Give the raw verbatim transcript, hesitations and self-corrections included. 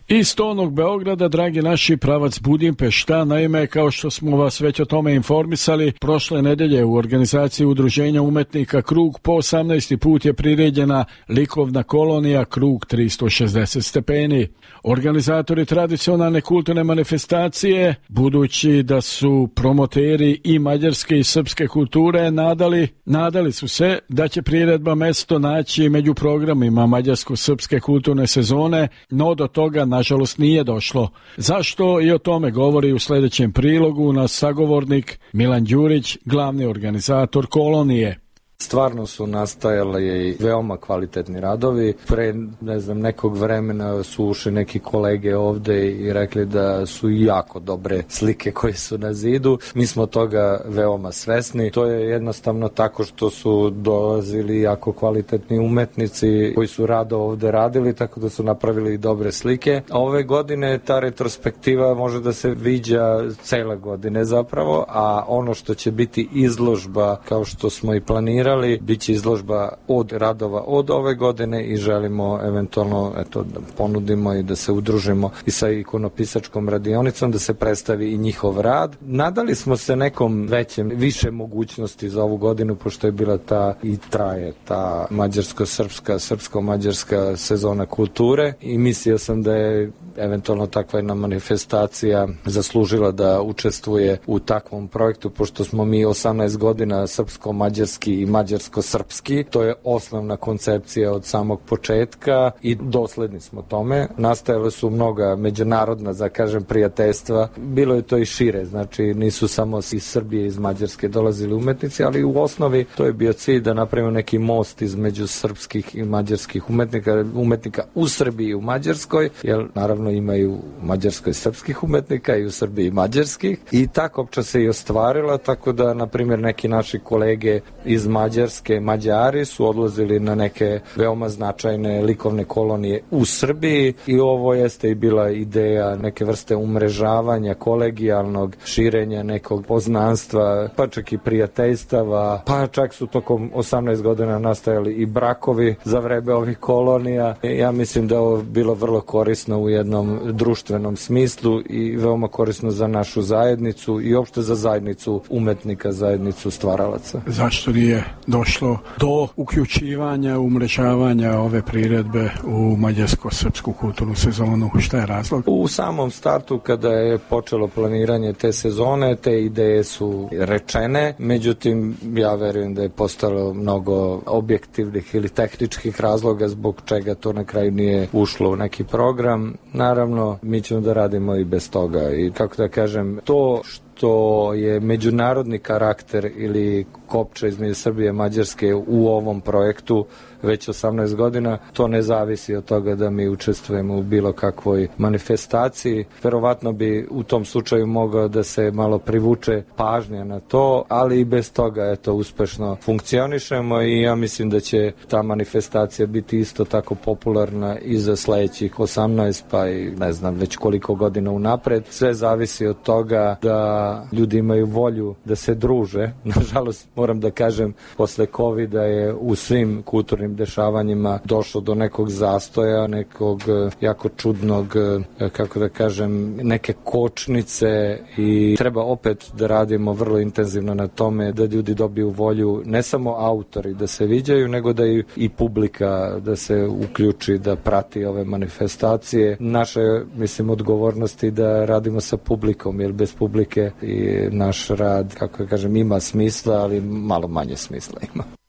Iz Tonnog Beograda, dragi naši, pravac Budimpešta. Naime, kao što smo vas već o tome informisali, prošle nedelje u organizaciji Udruženja umetnika Krug po osamnaesti put je priređena likovna kolonija Krug tristo šezdeset stepeni. Organizatori tradicionalne kulturne manifestacije, budući da su promoteri i mađarske i srpske kulture, nadali, nadali su se da će priredba mesto naći među programima mađarsko-srpske kulturne sezone, no do toga nažalost nije došlo. Zašto? I o tome govori u sljedećem prilogu naš sagovornik Milan Đurić, glavni organizator kolonije. Stvarno su nastajali veoma kvalitetni radovi. Pre, ne znam, nekog vremena su ušli neki kolege ovde i rekli da su jako dobre slike koje su na zidu. Mi smo toga veoma svesni. To je jednostavno tako što su dolazili jako kvalitetni umetnici koji su rado ovde radili, tako da su napravili dobre slike. A ove godine ta retrospektiva može da se viđa cele godine zapravo, a ono što će biti izložba, kao što smo i planirali, biće izložba od radova od ove godine i želimo eventualno eto, da ponudimo i da se udružimo i sa ikonopisačkom radionicom, da se predstavi i njihov rad. Nadali smo se nekom većem, više mogućnosti za ovu godinu, pošto je bila ta i traje ta mađarsko-srpska, srpsko-mađarska sezona kulture i mislio sam da je eventualno takva jedna manifestacija zaslužila da učestvuje u takvom projektu, pošto smo mi osamnaest godina srpsko-mađarski i mađarsko-srpski. To je osnovna koncepcija od samog početka i dosledni smo tome. Nastajale su mnoga međunarodna, da kažem, prijateljstva. Bilo je to i šire, znači nisu samo iz Srbije, iz Mađarske dolazili umetnici, ali u osnovi to je bio cilj da napravimo neki most između srpskih i mađarskih umetnika, umetnika u Srbiji i u Mađarskoj, jer naravno imaju u Mađarskoj srpskih umetnika i u Srbiji mađarskih i tako opće se i ostvarila, tako da na primjer neki naši kolege iz Mađarske, Mađari su odlazili na neke veoma značajne likovne kolonije u Srbiji i ovo jeste i bila ideja neke vrste umrežavanja, kolegijalnog širenja nekog poznanstva, pa čak i prijateljstava, pa čak su tokom osamnaest godina nastajali i brakovi za vreme ovih kolonija. Ja mislim da je ovo bilo vrlo korisno u jednom društvenom smislu i veoma korisno za našu zajednicu i uopšte za zajednicu umetnika, zajednicu stvaralaca. Zašto nije došlo do uključivanja, umrežavanja ove priredbe u mađarsko-srpsku kulturnu sezonu? Šta je razlog? U samom startu kada je počelo planiranje te sezone, te ideje su rečene, međutim ja verujem da je postalo mnogo objektivnih ili tehničkih razloga zbog čega to na kraju nije ušlo u neki program. Naravno, mi ćemo da radimo i bez toga i kako da kažem, to što to je međunarodni karakter ili kopča između Srbije i Mađarske u ovom projektu već osamnaest godina, to ne zavisi od toga da mi učestvujemo u bilo kakvoj manifestaciji. Verovatno bi u tom slučaju mogao da se malo privuče pažnja na to, ali i bez toga eto, uspešno funkcionišemo i ja mislim da će ta manifestacija biti isto tako popularna i za sledećih osamnaest pa i ne znam već koliko godina unapred. Sve zavisi od toga da ljudi imaju volju da se druže. Nažalost, moram da kažem, posle kovida je u svim kulturnim dešavanjima došlo do nekog zastoja, nekog jako čudnog, kako da kažem, neke kočnice i treba opet da radimo vrlo intenzivno na tome da ljudi dobiju volju, ne samo autori da se viđaju, nego da i, i publika da se uključi, da prati ove manifestacije. Naša je, mislim, odgovornosti da radimo sa publikom, jer bez publike i naš rad, kako da kažem, ima smisla, ali malo manje smisla ima.